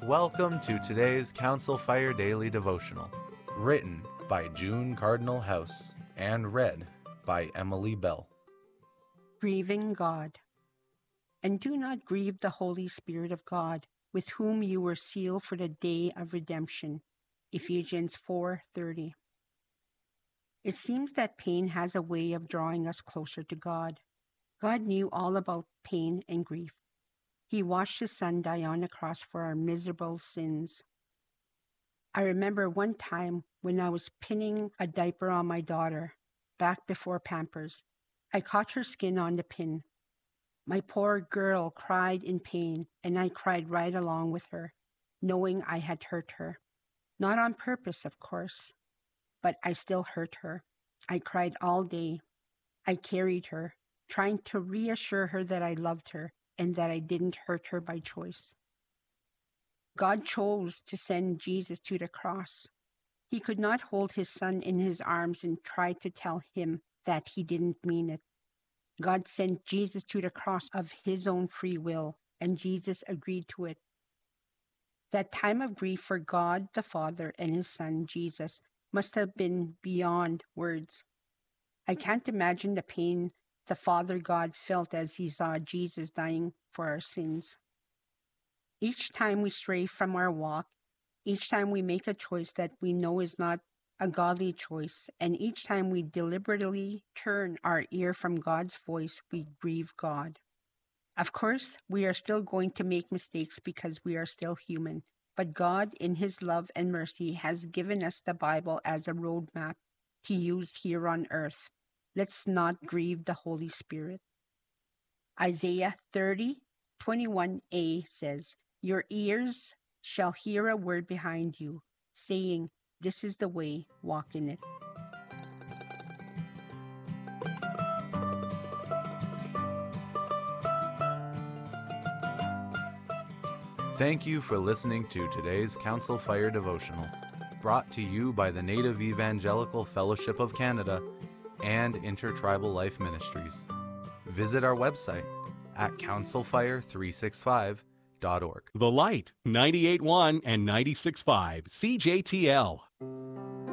Welcome to today's Council Fire Daily Devotional, written by June Cardinal House and read by Emily Bell. Grieving God. And do not grieve the Holy Spirit of God, with whom you were sealed for the day of redemption. Ephesians 4:30. It seems that pain has a way of drawing us closer to God. God knew all about pain and grief. He watched his son die on the cross for our miserable sins. I remember one time when I was pinning a diaper on my daughter, back before Pampers. I caught her skin on the pin. My poor girl cried in pain, and I cried right along with her, knowing I had hurt her. Not on purpose, of course, but I still hurt her. I cried all day. I carried her, trying to reassure her that I loved her and that I didn't hurt her by choice. God chose to send Jesus to the cross. He could not hold his son in his arms and try to tell him that he didn't mean it. God sent Jesus to the cross of his own free will, and Jesus agreed to it. That time of grief for God the Father and his son Jesus must have been beyond words. I can't imagine the pain the Father God felt as he saw Jesus dying for our sins. Each time we stray from our walk, each time we make a choice that we know is not a godly choice, and each time we deliberately turn our ear from God's voice, we grieve God. Of course, we are still going to make mistakes because we are still human, but God, in his love and mercy, has given us the Bible as a roadmap to use here on earth. Let's not grieve the Holy Spirit. Isaiah 30:21a says, "Your ears shall hear a word behind you, saying, 'This is the way, walk in it.'" Thank you for listening to today's Council Fire Devotional, brought to you by the Native Evangelical Fellowship of Canada and Intertribal Life Ministries. Visit our website at councilfire365.org. The Light, 98.1 and 96.5 CJTL.